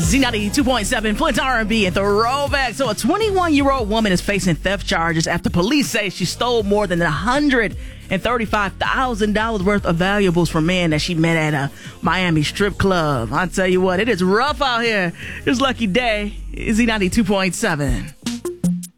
Z92.7 Flint R&B and Throwback. So a 21-year-old woman is facing theft charges after police say she stole more than $135,000 worth of valuables from men that she met at a Miami strip club. I tell you what, it is rough out here. It's Lucky Day. Z92.7.